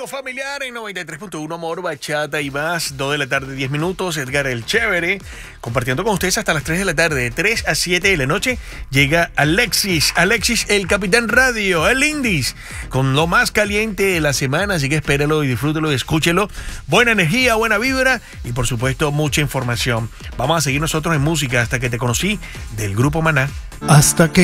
Algo familiar en 93.1 Amor, Bachata y más. 2 de la tarde, 10 minutos. Edgar el Chévere, compartiendo con ustedes hasta las 3 de la tarde. De 3 a 7 de la noche llega Alexis, el Capitán Radio, el Indies, con lo más caliente de la semana. Así que espéralo y disfrútelo y escúchelo. Buena energía, buena vibra y por supuesto mucha información. Vamos a seguir nosotros en música hasta que te conocí del grupo Maná. Hasta que